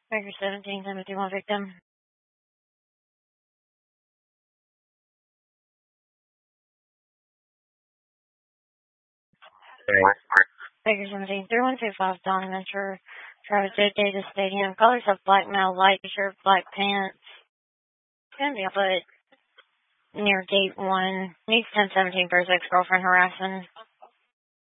Baker 17, 721 victim. Baker 17, 3125, Donnie Venture, Travis J. Davis Stadium. Colors of black male, light shirt, black pants. It's going to be a foot near gate 1. Needs 1017 for his ex-girlfriend harassing.